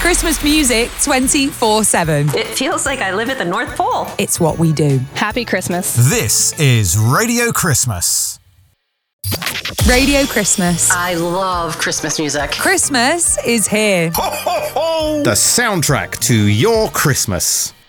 Christmas music 24/7. It feels like I live at the North Pole. It's what we do. Happy Christmas. This is Radio Christmas. Radio Christmas. I love Christmas music. Christmas is here. The soundtrack to your Christmas.